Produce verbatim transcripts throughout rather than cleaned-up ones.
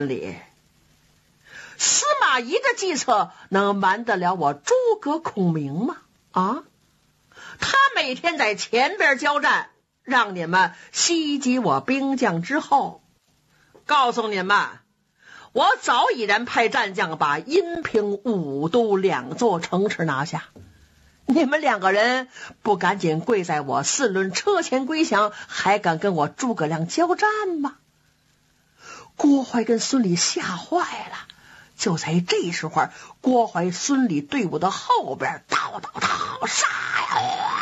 里。司马懿的计策能瞒得了我诸葛孔明吗？啊，他每天在前边交战，让你们袭击我兵将之后，告诉你们，我早已然派战将把阴平、武都两座城池拿下。你们两个人不赶紧跪在我四轮车前归降，还敢跟我诸葛亮交战吗？郭淮跟孙礼吓坏了。就在这时候，郭淮、孙礼队伍的后边，叨叨叨，杀呀！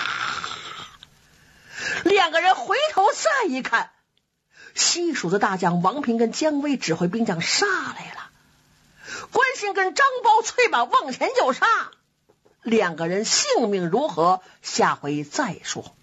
两个人回头再一看，西蜀的大将王平跟姜维指挥兵将杀来了，关兴跟张苞、崔宝往前就杀。两个人性命如何，下回再说。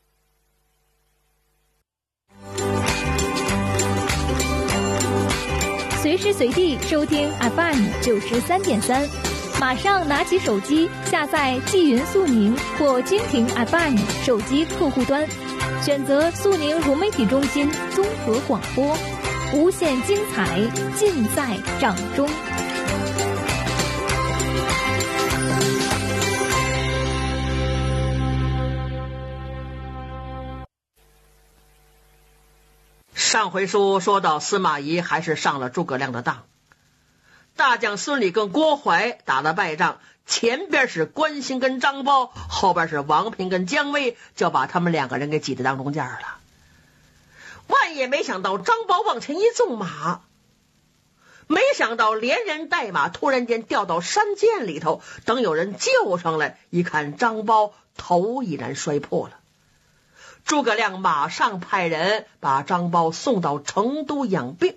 随时随地收听 F M 九十三点三，马上拿起手机下载纪云速宁或蜻蜓 F M 手机客户端，选择速宁融媒体中心综合广播，无限精彩尽在掌中。 上回书说到，司马懿还是上了诸葛亮的当，大将孙礼跟郭淮打了败仗，前边是关兴跟张苞，后边是王平跟姜维，就把他们两个人给挤得当中间了。万也没想到张苞往前一纵马，没想到连人带马突然间掉到山涧里头，等有人救上来，一看张苞头已然摔破了。诸葛亮马上派人把张苞送到成都养病。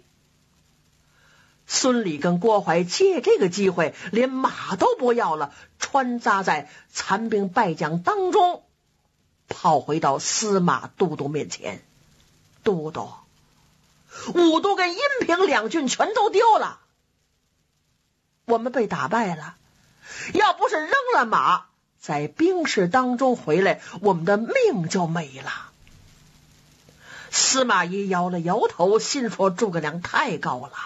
孙礼跟郭淮借这个机会连马都不要了，穿扎在残兵败将当中，跑回到司马都督面前。都督，武都跟阴平两郡全都丢了，我们被打败了，要不是扔了马在兵士当中回来，我们的命就没了。司马懿摇了摇头，心说诸葛亮太高了。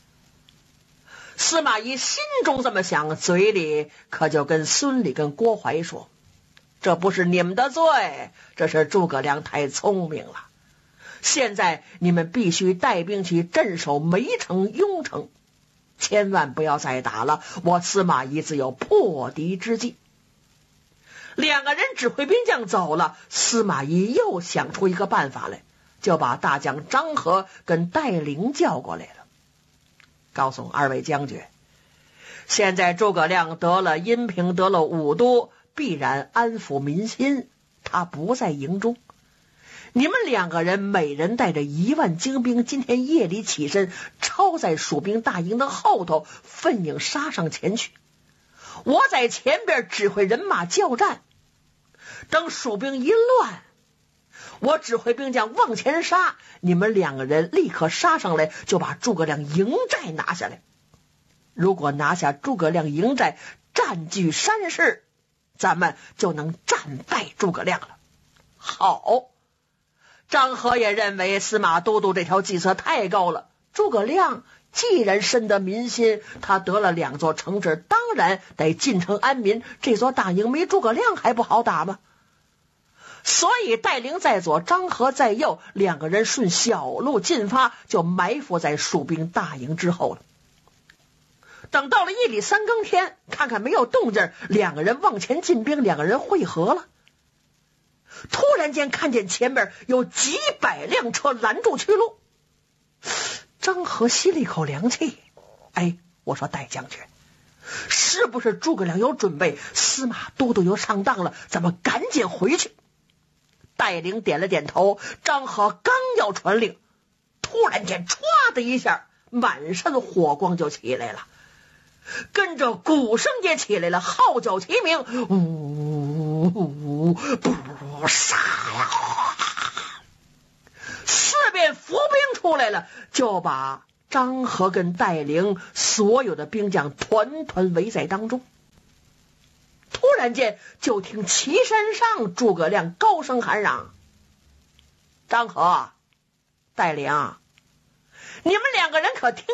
司马懿心中这么想，嘴里可就跟孙礼跟郭淮说，这不是你们的罪，这是诸葛亮太聪明了。现在你们必须带兵去镇守梅城、雍城，千万不要再打了，我司马懿自有破敌之计。两个人指挥兵将走了，司马懿又想出一个办法来，就把大将张合跟戴陵叫过来了，告诉二位将军，现在诸葛亮得了阴平，得了武都，必然安抚民心，他不在营中。你们两个人每人带着一万精兵，今天夜里起身，抄在蜀兵大营的后头，奋勇杀上前去。我在前边指挥人马交战，等蜀兵一乱，我指挥兵将往前杀，你们两个人立刻杀上来，就把诸葛亮营寨拿下来。如果拿下诸葛亮营寨，占据山势，咱们就能战败诸葛亮了。好，张合也认为司马都督这条计策太高了，诸葛亮既然深得民心，他得了两座城池，当然得进城安民，这座大营没诸葛亮还不好打吗？所以戴陵在左，张合在右，两个人顺小路进发，就埋伏在蜀兵大营之后了。等到了夜里三更天，看看没有动静，两个人往前进兵，两个人会合了。突然间看见前面有几百辆车拦住去路，张合吸了一口凉气，哎，我说戴将军，是不是诸葛亮有准备，司马都督有上当了，咱们赶紧回去。戴陵点了点头，张合刚要传令，突然间唰的一下，满身火光就起来了，跟着鼓声也起来了，号角齐鸣，呜呜不杀呀！四边伏兵出来了，就把张合跟戴陵所有的兵将团团围在当中。突然间就听岐山上诸葛亮高声喊嚷，张合、戴陵，你们两个人可听